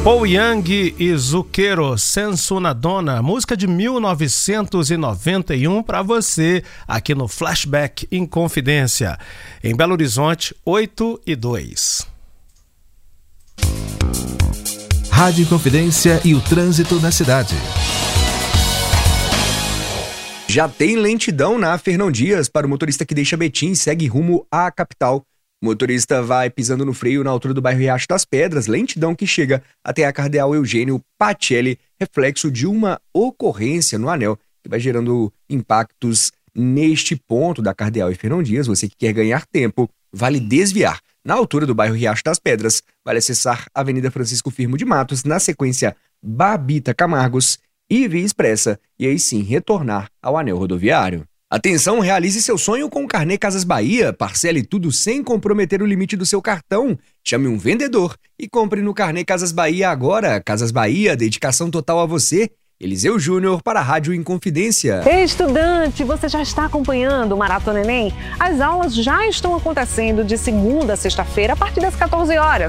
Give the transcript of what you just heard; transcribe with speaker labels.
Speaker 1: Paul Young e Zucchero, Senso na Donna, música de 1991 para você, aqui no Flashback Inconfidência. Em Belo Horizonte, 8:02.
Speaker 2: Rádio Inconfidência e o trânsito na cidade.
Speaker 3: Já tem lentidão na Fernão Dias para o motorista que deixa Betim e segue rumo à capital. O motorista vai pisando no freio na altura do bairro Riacho das Pedras, lentidão que chega até a Cardeal Eugênio Pacelli, reflexo de uma ocorrência no anel, que vai gerando impactos neste ponto da Cardeal e Fernão Dias. Você que quer ganhar tempo, vale desviar. Na altura do bairro Riacho das Pedras, vale acessar a Avenida Francisco Firmo de Matos, na sequência Babita Camargos e Via Expressa, e aí sim retornar ao anel rodoviário. Atenção, realize seu sonho com o Carnê Casas Bahia, parcele tudo sem comprometer o limite do seu cartão. Chame um vendedor e compre no Carnê Casas Bahia agora. Casas Bahia, dedicação total a você. Eliseu Júnior para a Rádio Inconfidência.
Speaker 4: Estudante, você já está acompanhando o Maratona Enem? As aulas já estão acontecendo de segunda a sexta-feira a partir das 14 horas.